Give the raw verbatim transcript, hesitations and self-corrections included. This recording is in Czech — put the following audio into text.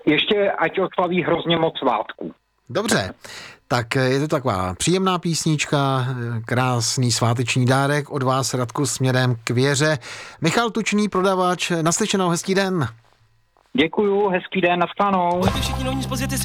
ještě ať oslaví hrozně moc svátků. Dobře, tak je to taková příjemná písnička, krásný sváteční dárek od vás, Radku, směrem k Věře. Michal Tučný, prodavač, naslyšenou, hezký den. Děkuju, hezký den, nashledanou.